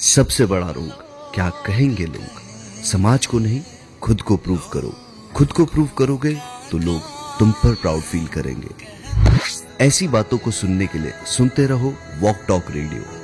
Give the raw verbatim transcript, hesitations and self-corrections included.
सबसे बड़ा रोग क्या कहेंगे लोग। समाज को नहीं, खुद को प्रूव करो। खुद को प्रूव करोगे तो लोग तुम पर प्राउड फील करेंगे। ऐसी बातों को सुनने के लिए सुनते रहो वॉक टॉक रेडियो।